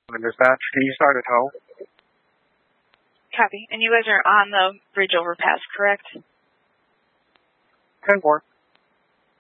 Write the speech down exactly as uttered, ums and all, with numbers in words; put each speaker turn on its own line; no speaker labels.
Dispatch, can you start a tow?
Copy. And you guys are on the bridge overpass, correct?
ten four.